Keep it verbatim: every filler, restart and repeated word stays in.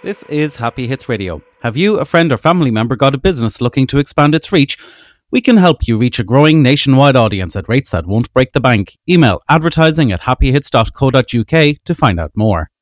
This is Happy Hits Radio. Have you, a friend or family member got a business looking to expand its reach? We can help you reach a growing nationwide audience at rates that won't break the bank. Email advertising at happy hits dot co dot uk to find out more.